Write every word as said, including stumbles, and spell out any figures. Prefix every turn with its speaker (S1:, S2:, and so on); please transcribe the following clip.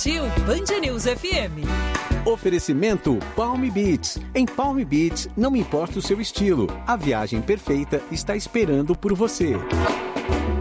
S1: Curtiu Band News F M.
S2: Oferecimento Palm Beach. Em Palm Beach, não importa o seu estilo, a viagem perfeita está esperando por você.